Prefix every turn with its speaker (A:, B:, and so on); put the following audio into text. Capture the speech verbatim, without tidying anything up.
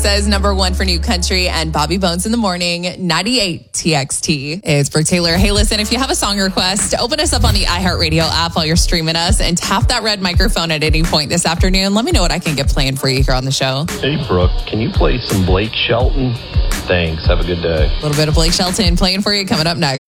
A: Says number one for New Country and Bobby Bones in the Morning, ninety-eight T X T. It's Brooke Taylor. Hey, listen, if you have a song request, open us up on the iHeartRadio app while you're streaming us and tap that red microphone at any point this afternoon. Let me know what I can get playing for you here on the show.
B: Hey, Brooke, can you play some Blake Shelton? Thanks. Have a good day.
A: A little bit of Blake Shelton playing for you coming up next.